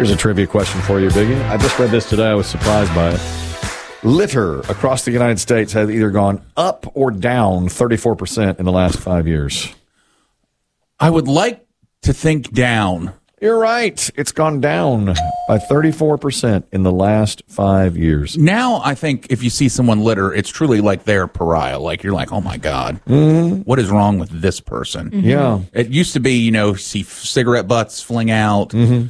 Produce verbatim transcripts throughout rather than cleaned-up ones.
Here's a trivia question for you, Biggie. I just read this today. I was surprised by it. Litter across the United States has either gone up or down thirty-four percent in the last five years. I would like to think down. You're right. It's gone down by thirty-four percent in the last five years. Now, I think if you see someone litter, it's truly like they're pariah. Like, you're like, oh, my God, mm-hmm. what is wrong with this person? Mm-hmm. Yeah. It used to be, you know, see cigarette butts fling out. Mm-hmm.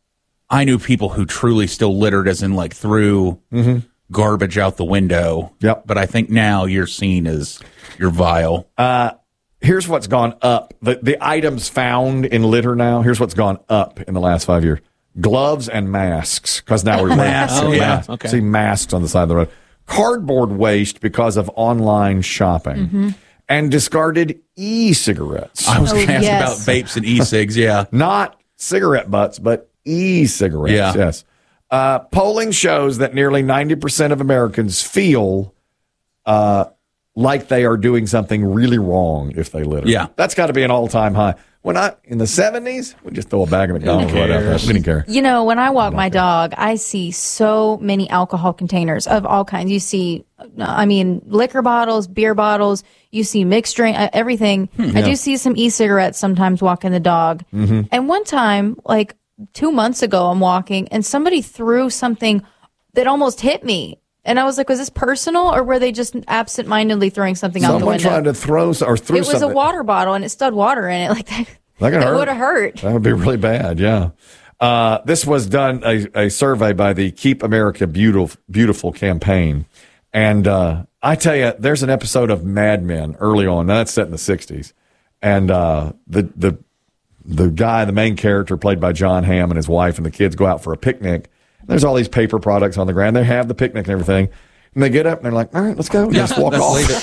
I knew people who truly still littered, as in, like, threw mm-hmm. garbage out the window. Yep. But I think now you're seen as you're vile. Uh Here's what's gone up. The the items found in litter now, here's what's gone up in the last five years. Gloves and masks, because now we're masks. Oh, yeah. masks. Okay. See masks on the side of the road. Cardboard waste because of online shopping. Mm-hmm. And discarded e-cigarettes. I was going to Oh, ask yes. about vapes and e-cigs, yeah. Not cigarette butts, but e-cigarettes. Yeah. Yes. Uh, polling shows that nearly ninety percent of Americans feel uh, like they are doing something really wrong if they litter. Yeah. That's got to be an all-time high. When I, in the seventies, we just throw a bag of McDonald's right out there. We didn't care. You know, when I walk my dog, I see so many alcohol containers of all kinds. You see, I mean, liquor bottles, beer bottles. You see mixed drink, uh, everything. I do see some e-cigarettes sometimes walking the dog. Mm-hmm. And one time, like two months ago, I'm walking and somebody threw something that almost hit me. And I was like, was this personal, or were they just absent-mindedly throwing something out the Someone window? tried to throw s- or threw It was something. a water bottle, and it stood water in it. Like that, That could that hurt. would have hurt. That would be really bad, yeah. Uh, this was done, a, a survey by the Keep America Beautiful, Beautiful campaign. And uh, I tell you, there's an episode of Mad Men early on. Now, that's set in the sixties. And uh, the, the, the guy, the main character, played by John Hamm, and his wife and the kids go out for a picnic. There's all these paper products on the ground. They have the picnic and everything. And they get up and they're like, all right, let's go. And Yeah, just walk let's off. leave it,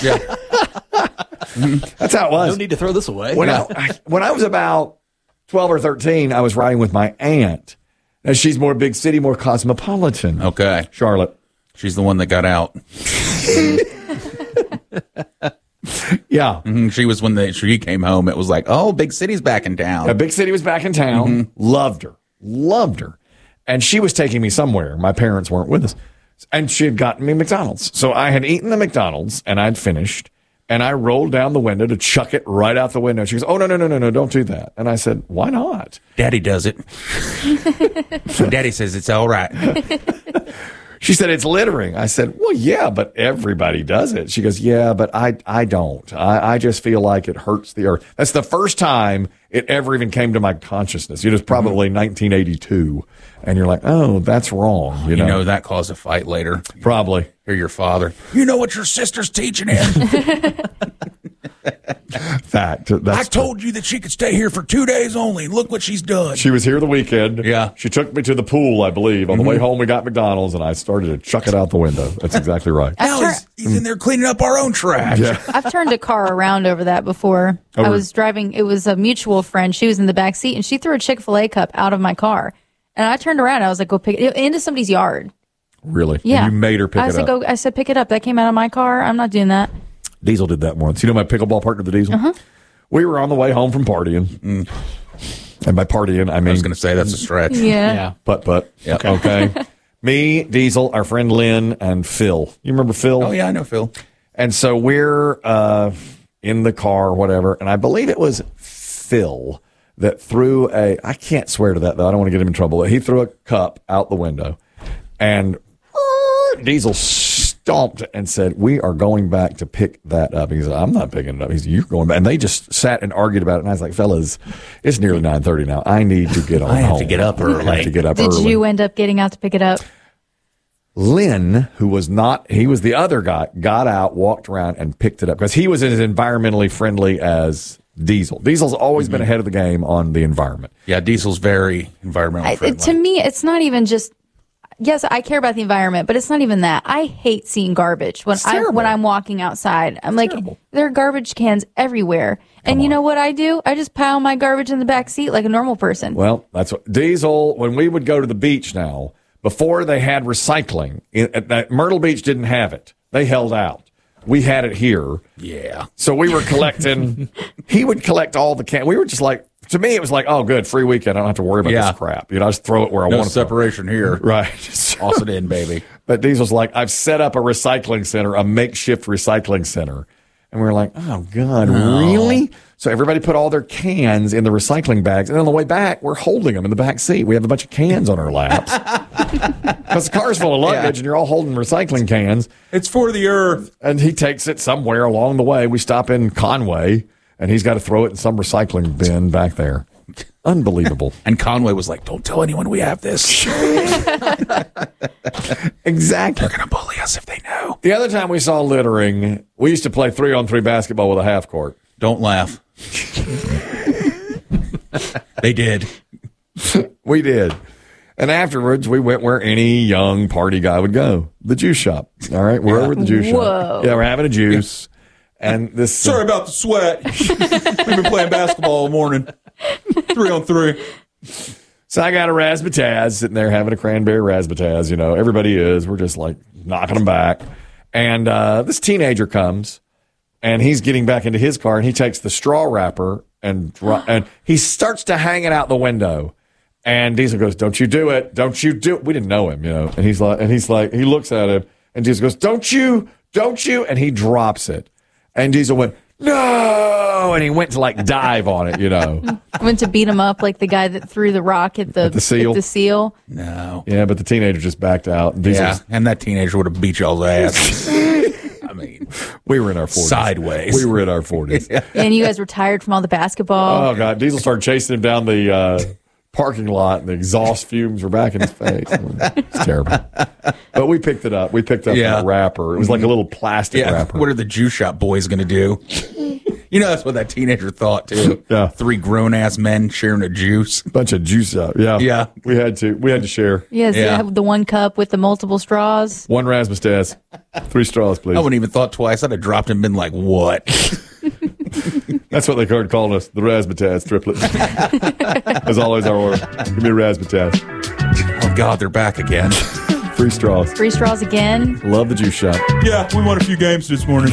yeah. That's how it was. No need to throw this away. When, I, when I was about twelve or thirteen, I was riding with my aunt. And she's more big city, more cosmopolitan. Okay. Charlotte. She's the one that got out. Yeah. Mhm. She was when the, she came home. It was like, oh, big city's back in town. A big city was back in town. Mm-hmm. Loved her. Loved her. And she was taking me somewhere. My parents weren't with us. And she had gotten me McDonald's. So I had eaten the McDonald's and I'd finished. And I rolled down the window to chuck it right out the window. She goes, oh, no, no, no, no, no, don't do that. And I said, why not? Daddy does it. Daddy says it's all right. She said, it's littering. I said, well, yeah, but everybody does it. She goes, yeah, but I I don't. I, I just feel like it hurts the earth. That's the first time it ever even came to my consciousness. It was probably mm-hmm. nineteen eighty-two. And you're like, oh, that's wrong. You, You know? know, that caused a fight later. Probably. Hear your father. You know what your sister's teaching him? Fact. That's I told you that she could stay here for two days only. Look what she's done. She was here the weekend. Yeah. She took me to the pool, I believe. On the Mm-hmm. way home, we got McDonald's, and I started to chuck it out the window. That's exactly right. Now he's, he's in there cleaning up our own trash. Yeah. I've turned a car around over that before. Over- I was driving. It was a mutual friend. She was in the back seat, and she threw a Chick-fil-A cup out of my car. And I turned around. I was like, "Go pick it into somebody's yard." Really? Yeah, And you made her pick I it said, up. "Go." I said, "Pick it up." That came out of my car. I'm not doing that. Diesel did that once. You know my pickleball partner, the Diesel? Uh-huh. We were on the way home from partying. Mm. And by partying, I mean... I was going to say that's a stretch. Yeah. Yeah. Putt, putt. Yep. Okay. Me, Diesel, our friend Lynn, and Phil. You remember Phil? Oh, yeah, I know Phil. And so we're uh, in the car, whatever, and I believe it was Phil that threw a, I can't swear to that, though. I don't want to get him in trouble. But he threw a cup out the window, and Diesel stomped and said, we are going back to pick that up. He said, I'm not picking it up. He said, you're going back. And they just sat and argued about it, and I was like, fellas, it's nearly nine thirty now. I need to get on I have home. to get up I early. have to get up Did early. you end up getting out to pick it up? Lynn, who was not, he was the other guy, got out, walked around, and picked it up because he was as environmentally friendly as Diesel. Diesel's always been ahead of the game on the environment. Yeah, Diesel's very environmental I, friendly. to me, it's not even just. Yes, I care about the environment, but it's not even that. I hate seeing garbage when It's I terrible. when I'm walking outside. I'm like, terrible. there are garbage cans everywhere, and you know what I do? I just pile my garbage in the back seat like a normal person. Well, that's what Diesel, when we would go to the beach now, before they had recycling, in, at, at Myrtle Beach didn't have it. They held out. We had it here. yeah. So we were collecting, he would collect all the cans. We were just like, to me, it was like, oh, good, free weekend. I don't have to worry about Yeah. this crap. You know, I just throw it where I No want to. separation here. Right. Toss it in, baby. But Diesel's like, I've set up a recycling center, a makeshift recycling center. And we were like, oh, God, really? So everybody put all their cans in the recycling bags. And on the way back, we're holding them in the back seat. We have a bunch of cans on our laps. Because the car's full of luggage, Yeah. and you're all holding recycling cans. It's for the earth. And he takes it somewhere along the way. We stop in Conway, and he's got to throw it in some recycling bin back there. Unbelievable. And Conway was like, don't tell anyone we have this. Exactly. They're going to bully us if they know. The other time we saw littering, we used to play three-on-three basketball with a half court. Don't laugh. They did. We did. And afterwards, we went where any young party guy would go, the juice shop. All right, we're over at the juice Whoa. shop. Yeah, we're having a juice. And this. Sorry about the sweat. We've been playing basketball all morning. Three on three. So I got a razzmatazz sitting there having a cranberry razzmatazz. You know, everybody is. We're just like knocking them back. And uh, this teenager comes, and he's getting back into his car, and he takes the straw wrapper and dro- and he starts to hang it out the window. And Diesel goes, "Don't you do it! Don't you do it!" We didn't know him, you know. And he's like, and he's like, he looks at him, and Diesel goes, "Don't you? Don't you?" And he drops it. And Diesel went, "No!" And he went to like dive on it, you know. I went to beat him up like the guy that threw the rock at the, At the seal? at the seal. No. Yeah, but the teenager just backed out. And Diesel Yeah, was- and that teenager would have beat y'all's ass. I mean, we were in our forties. Sideways. We were in our forties. And you guys were tired from all the basketball. Oh, God. Diesel started chasing him down the uh, parking lot, and the exhaust fumes were back in his face. It's terrible. But we picked it up. We picked up Yeah. that wrapper. It was like a little plastic yeah. wrapper. What are the juice shop boys going to do? You know, that's what that teenager thought, too. Yeah. Three grown-ass men sharing a juice. Bunch of juice up. Yeah. Yeah. We had to. We had to share. yes, yeah. the, the one cup with the multiple straws. One razzmatazz. Three straws, please. I wouldn't even thought twice. I'd have dropped him and been like, what? That's what they started calling us, the razzmatazz triplets. As always, our order. Give me a razzmatazz. Oh, God, they're back again. Three straws. Three straws again. Love the juice shop. Yeah, we won a few games this morning.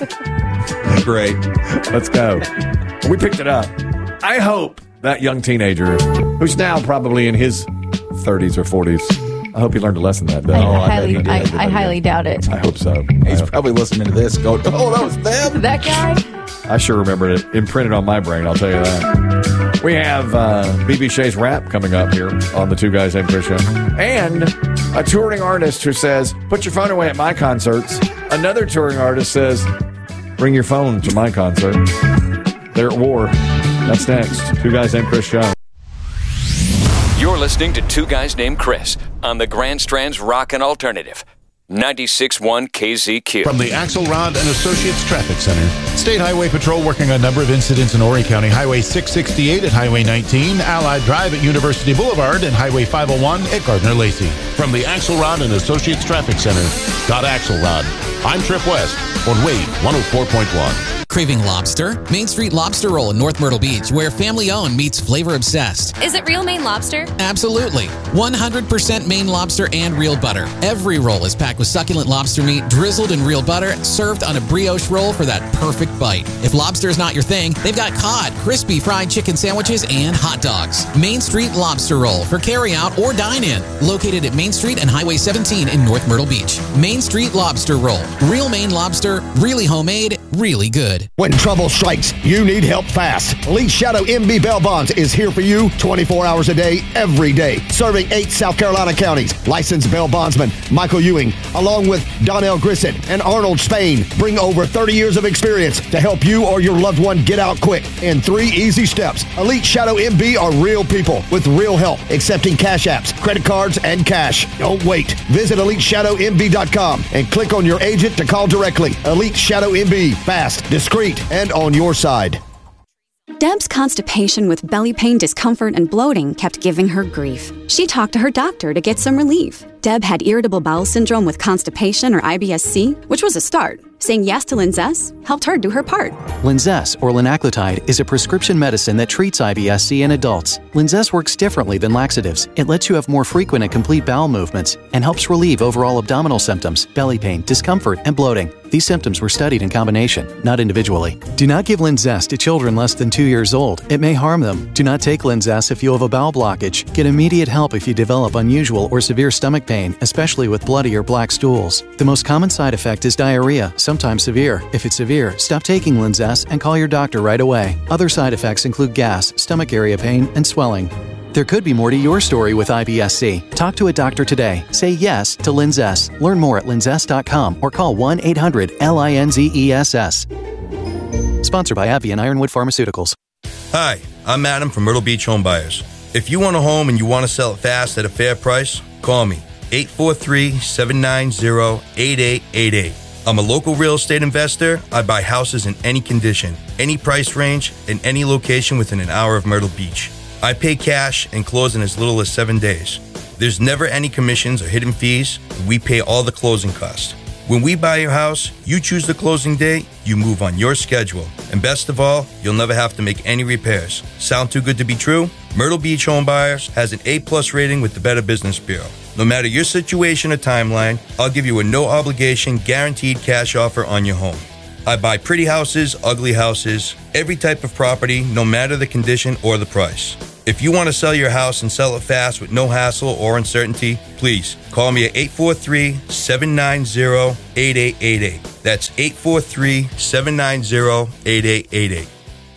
Great. Let's go. We picked it up. I hope that young teenager, who's now probably in his thirties or forties, I hope he learned a lesson that day. I, Oh, I bet highly, he did. I, I bet I he highly doubt it. I hope so. He's I, probably listening to this going, oh, that was them. That guy? I sure remember it imprinted on my brain, I'll tell you that. We have uh, B B Shay's rap coming up here on the Two Guys Named Chris show. And a touring artist who says, put your phone away at my concerts. Another touring artist says, bring your phone to my concert. They're at war. That's next. Two Guys Named Chris show. You're listening to Two Guys Named Chris on the Grand Strand's Rockin' Alternative. ninety-six point one K Z Q. From the Axelrod and Associates Traffic Center. State Highway Patrol working on a number of incidents in Horry County. Highway six sixty-eight at Highway nineteen, Allied Drive at University Boulevard, and Highway five oh one at Gardner-Lacey. From the Axelrod and Associates Traffic Center, got Axelrod. I'm Trip West on Wave one oh four point one. Craving lobster? Main Street Lobster Roll in North Myrtle Beach, where family owned meets flavor obsessed. Is it real Maine lobster? Absolutely. one hundred percent Maine lobster and real butter. Every roll is packed with succulent lobster meat, drizzled in real butter, served on a brioche roll for that perfect bite. If lobster is not your thing, they've got cod, crispy fried chicken sandwiches, and hot dogs. Main Street Lobster Roll for carry-out or dine-in. Located at Main Street and Highway seventeen in North Myrtle Beach. Main Street Lobster Roll. Real Maine lobster, really homemade, really good. When trouble strikes, you need help fast. Elite Shadow M B Bell Bonds is here for you twenty-four hours a day, every day. Serving eight South Carolina counties. Licensed bail bondsman Michael Ewing, along with Donnell Grissett and Arnold Spain, bring over thirty years of experience to help you or your loved one get out quick in three easy steps. Elite Shadow M B are real people with real help, accepting cash apps, credit cards, and cash. Don't wait. Visit elite shadow m b dot com and click on your agent to call directly. Elite Shadow M B. Fast, discreet, and on your side. Deb's constipation with belly pain, discomfort, and bloating kept giving her grief. She talked to her doctor to get some relief. Deb had irritable bowel syndrome with constipation or I B S C, which was a start. Saying yes to Linzess helped her do her part. Linzess, or linaclotide, is a prescription medicine that treats I B S C in adults. Linzess works differently than laxatives. It lets you have more frequent and complete bowel movements and helps relieve overall abdominal symptoms, belly pain, discomfort, and bloating. These symptoms were studied in combination, not individually. Do not give Linzess to children less than two years old. It may harm them. Do not take Linzess if you have a bowel blockage. Get immediate help if you develop unusual or severe stomach pain, especially with bloody or black stools. The most common side effect is diarrhea, sometimes severe. If it's severe, stop taking Linzess and call your doctor right away. Other side effects include gas, stomach area pain, and swelling. There could be more to your story with I B S C. Talk to a doctor today. Say yes to Linzess. Learn more at linzess dot com or call one eight hundred L I N Z E S S. Sponsored by AbbVie and Ironwood Pharmaceuticals. Hi, I'm Adam from Myrtle Beach Home Buyers. If you want a home and you want to sell it fast at a fair price, call me, eight four three, seven nine zero, eight eight eight eight. I'm a local real estate investor. I buy houses in any condition, any price range, in any location within an hour of Myrtle Beach. I pay cash and close in as little as seven days. There's never any commissions or hidden fees. We pay all the closing costs. When we buy your house, you choose the closing date, you move on your schedule. And best of all, you'll never have to make any repairs. Sound too good to be true? Myrtle Beach Home Buyers has an A plus rating with the Better Business Bureau. No matter your situation or timeline, I'll give you a no-obligation, guaranteed cash offer on your home. I buy pretty houses, ugly houses, every type of property, no matter the condition or the price. If you want to sell your house and sell it fast with no hassle or uncertainty, please call me at eight four three, seven nine zero, eight eight eight eight. That's eight four three, seven nine zero, eight eight eight eight.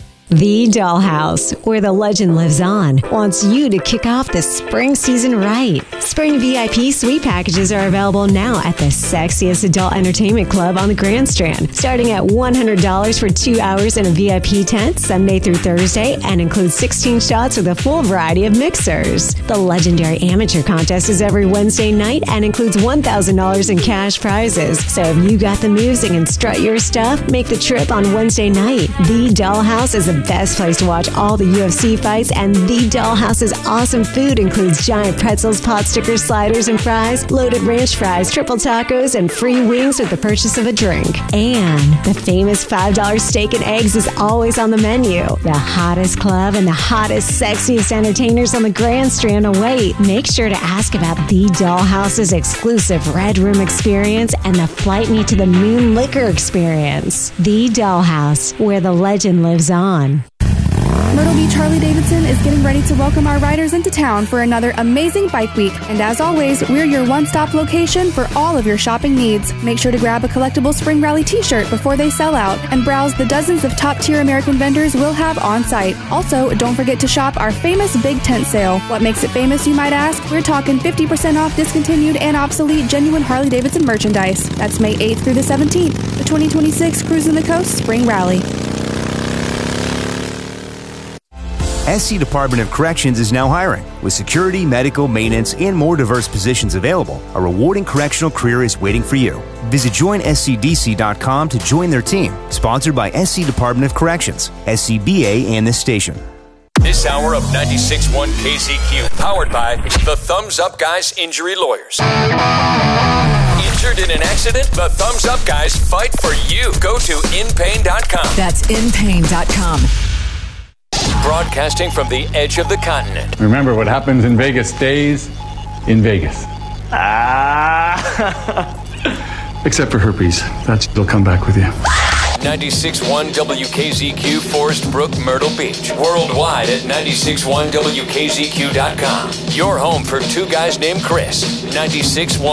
The Dollhouse, where the legend lives on, wants you to kick off the spring season right. Spring V I P suite packages are available now at the sexiest adult entertainment club on the Grand Strand, starting at one hundred dollars for two hours in a V I P tent Sunday through Thursday, and includes sixteen shots with a full variety of mixers. The legendary amateur contest is every Wednesday night and includes one thousand dollars in cash prizes. So if you got the moves and can strut your stuff, make the trip on Wednesday night. The Dollhouse is the best place to watch all the U F C fights, and The Dollhouse's awesome food includes giant pretzels, pot stickers, sliders, and fries, loaded ranch fries, triple tacos, and free wings with the purchase of a drink. And the famous five dollar steak and eggs is always on the menu. The hottest club and the hottest, sexiest entertainers on the Grand Strand await. Make sure to ask about The Dollhouse's exclusive Red Room experience and the Flight Me to the Moon liquor experience. The Dollhouse, where the legend lives on. Myrtle Beach Harley-Davidson is getting ready to welcome our riders into town for another amazing bike week. And as always, we're your one-stop location for all of your shopping needs. Make sure to grab a collectible Spring Rally t-shirt before they sell out and browse the dozens of top-tier American vendors we'll have on site. Also, don't forget to shop our famous Big Tent Sale. What makes it famous, you might ask? We're talking fifty percent off discontinued and obsolete genuine Harley-Davidson merchandise. That's May eighth through the seventeenth. The twenty twenty-six Cruising the Coast Spring Rally. S C Department of Corrections is now hiring. With security, medical, maintenance, and more diverse positions available, a rewarding correctional career is waiting for you. Visit join S C D C dot com to join their team. Sponsored by S C Department of Corrections, S C B A, and this station. This hour of ninety-six point one K Z Q, powered by the Thumbs Up Guys Injury Lawyers. Injured in an accident? The Thumbs Up Guys fight for you. Go to in pain dot com. That's in pain dot com. Broadcasting from the edge of the continent. Remember, what happens in Vegas stays in Vegas. Ah. Except for herpes. That'll come back with you. ninety-six point one W K Z Q, Forest Brook, Myrtle Beach. Worldwide at ninety-six point one W K Z Q dot com. Your home for two guys named Chris. ninety-six point one